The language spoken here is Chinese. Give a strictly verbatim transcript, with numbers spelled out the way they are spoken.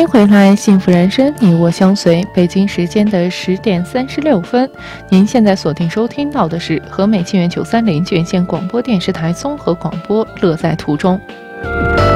迎回来，幸福人生，你我相随。北京时间的十点三十六分，您现在锁定收听到的是和美清源九三零卷线广播电视台综合广播，乐在途中。